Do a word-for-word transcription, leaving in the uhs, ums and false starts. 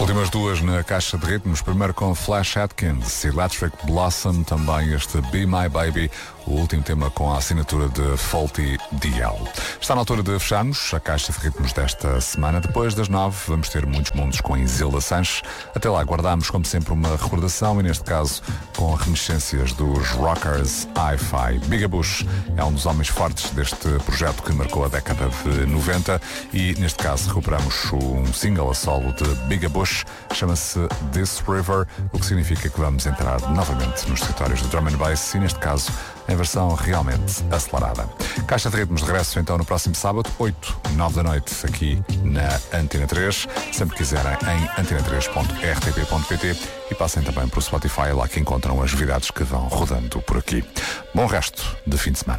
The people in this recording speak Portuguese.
Últimas duas na caixa de ritmos, primeiro com Flash Atkins, Electric Blossom, também este Be My Baby, o último tema com a assinatura de Faulty D L. Está na altura de fecharmos a caixa de ritmos desta semana. Depois das nove vamos ter muitos mundos com Isilda Sanches. Até lá guardamos como sempre uma recordação e neste caso com reminiscências dos Rockers Hi-Fi. Bigabush é um dos homens fortes deste projeto que marcou a década de noventa e neste caso recuperamos um single a solo de Bigabush, chama-se This River, o que significa que vamos entrar novamente nos territórios do drum and bass e neste caso em versão realmente acelerada. Caixa de ritmos de regresso então no próximo sábado, oito, nove da noite, aqui na Antena três. Sempre que quiserem em antena três ponto r t p ponto p t e passem também para o Spotify, lá que encontram as novidades que vão rodando por aqui. Bom resto de fim de semana.